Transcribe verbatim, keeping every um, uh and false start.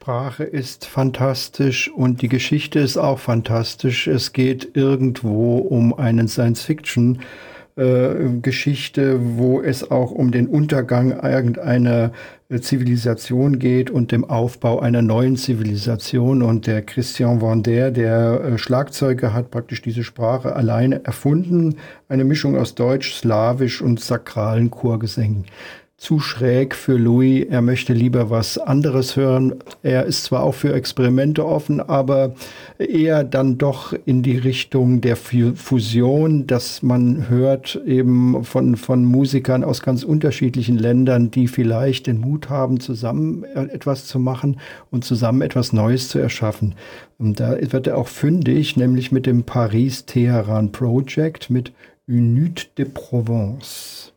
Sprache ist fantastisch und die Geschichte ist auch fantastisch. Es geht irgendwo um einen Science-Fiction- äh, Geschichte, wo es auch um den Untergang irgendeiner äh, Zivilisation geht und dem Aufbau einer neuen Zivilisation. Und der Christian Vander, der äh, Schlagzeuger, hat praktisch diese Sprache alleine erfunden. Eine Mischung aus Deutsch, Slawisch und sakralen Chorgesängen. Zu schräg für Louis. Er möchte lieber was anderes hören. Er ist zwar auch für Experimente offen, aber eher dann doch in die Richtung der Fu- Fusion, dass man hört eben von, von Musikern aus ganz unterschiedlichen Ländern, die vielleicht den Mut haben, zusammen etwas zu machen und zusammen etwas Neues zu erschaffen. Und da wird er auch fündig, nämlich mit dem Paris-Teheran Project mit Une Nuit de Provence.